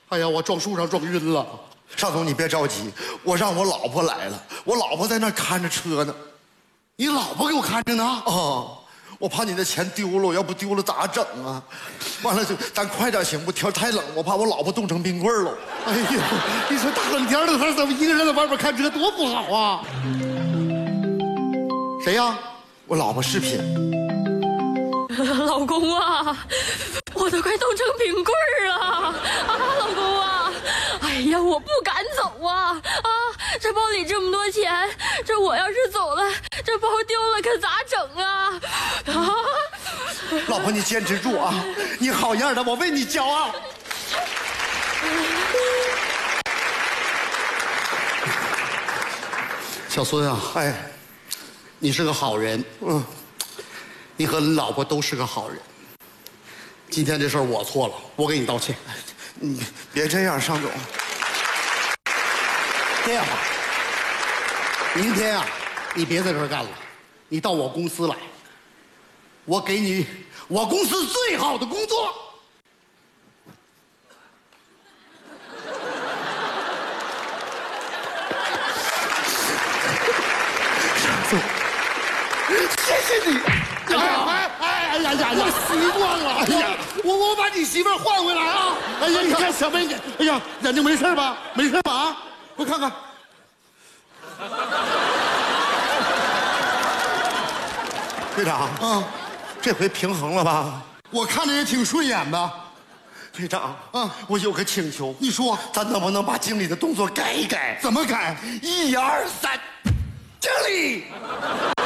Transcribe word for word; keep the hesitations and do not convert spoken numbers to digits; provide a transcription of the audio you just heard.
哎呀，我撞树上撞晕了。 邵总，你别着急，我让我老婆来了，我老婆在那儿看着车呢。 你老婆给我看着呢？ 哦，我怕你的钱丢了，要不丢了咋整啊？完了就咱快点行不？天太冷，我怕我老婆冻成冰棍了。 哎呦，你说大冷天的，他怎么一个人在外边看车，多不好啊！谁呀？ 我老婆视频。 老公啊，我都快冻成冰棍儿了啊！老公啊，哎呀，我不敢走啊啊！这包里这么多钱，这我要是走了，这包丢了可咋整啊？啊！ 老婆，你坚持住啊！你好样的，我为你骄傲。 小孙啊， 哎， 你是个好人， 嗯， 你和你老婆都是个好人。今天这事儿我错了，我给你道歉。 你别这样，尚总。 这样吧，明天啊，你别在这儿干了，你到我公司来，我给你我公司最好的工作。谢谢你。哎哎哎哎呀呀！我习惯了。哎呀，我我把你媳妇儿换回来啊！哎呀，你看小妹眼，哎呀，眼睛没事吧？没事吧？啊，快看看。 队长， 嗯， 这回平衡了吧？ 我看着也挺顺眼的。 队长， 嗯， 我有个请求， 你说咱能不能把经理的动作改一改？ 怎么改？ 一二三，经理。